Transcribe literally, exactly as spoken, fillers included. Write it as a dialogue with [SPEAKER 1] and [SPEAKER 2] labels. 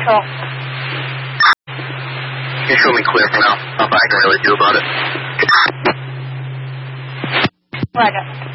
[SPEAKER 1] control.
[SPEAKER 2] You show me clear for now. Nothing I can really do about it.
[SPEAKER 1] Roger.